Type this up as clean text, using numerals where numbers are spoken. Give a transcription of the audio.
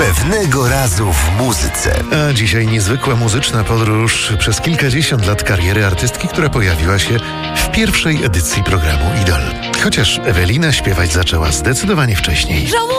Pewnego razu w muzyce. A dzisiaj niezwykła muzyczna podróż przez kilkadziesiąt lat kariery artystki, która pojawiła się w pierwszej edycji programu Idol. Chociaż Ewelina śpiewać zaczęła zdecydowanie wcześniej.